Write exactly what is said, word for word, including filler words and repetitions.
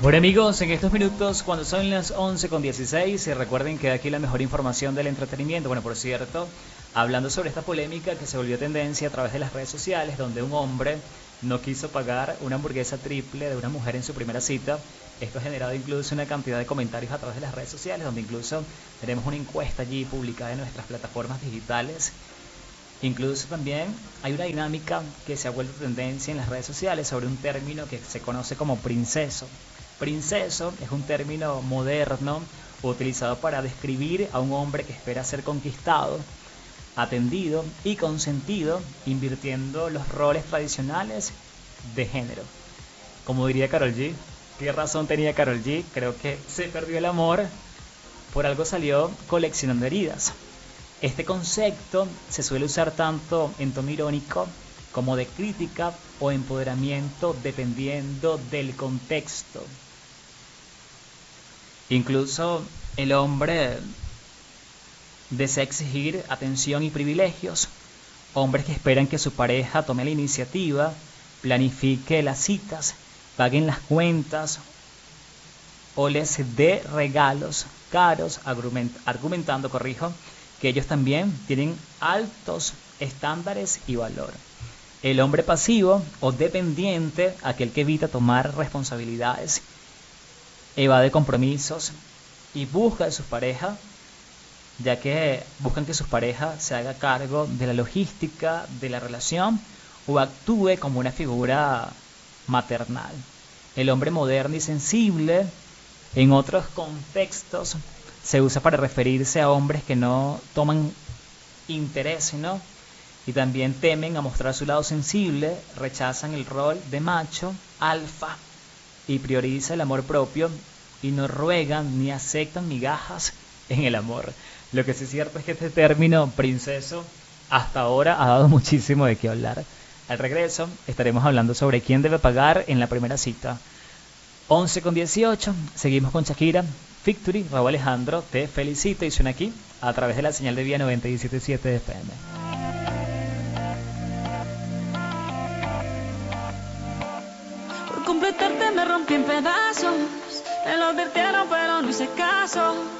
Bueno amigos, en estos minutos cuando son las once con dieciséis, eh, recuerden que aquí la mejor información del entretenimiento. Bueno, por cierto, hablando sobre esta polémica que se volvió tendencia a través de las redes sociales, donde un hombre no quiso pagar una hamburguesa triple de una mujer en su primera cita. Esto ha generado incluso una cantidad de comentarios a través de las redes sociales, donde incluso tenemos una encuesta allí publicada en nuestras plataformas digitales. Incluso también hay una dinámica que se ha vuelto tendencia en las redes sociales sobre un término que se conoce como princeso. Princeso es un término moderno utilizado para describir a un hombre que espera ser conquistado, atendido y consentido, invirtiendo los roles tradicionales de género. Como diría Karol G, ¿qué razón tenía Karol G? Creo que se perdió el amor, por algo salió coleccionando heridas. Este concepto se suele usar tanto en tono irónico como de crítica o empoderamiento dependiendo del contexto. Incluso el hombre desea exigir atención y privilegios. Hombres que esperan que su pareja tome la iniciativa, planifique las citas, paguen las cuentas o les dé regalos caros, argumentando, corrijo, que ellos también tienen altos estándares y valor. El hombre pasivo o dependiente, aquel que evita tomar responsabilidades, evade compromisos y busca de sus parejas, ya que buscan que su pareja se haga cargo de la logística de la relación o actúe como una figura maternal. El hombre moderno y sensible, en otros contextos, se usa para referirse a hombres que no toman interés, ¿no? Y también temen a mostrar su lado sensible, rechazan el rol de macho, alfa, y prioriza el amor propio y no ruegan ni aceptan migajas en el amor. Lo que sí es cierto es que este término princeso hasta ahora ha dado muchísimo de qué hablar. Al regreso estaremos hablando sobre quién debe pagar en la primera cita. once con dieciocho, seguimos con Shakira, Victory, Raúl Alejandro, te felicito y suena aquí a través de la señal de Vía noventa y siete punto siete de F M. Por completarte me rompí en pedazos, me lo advirtieron pero no hice caso.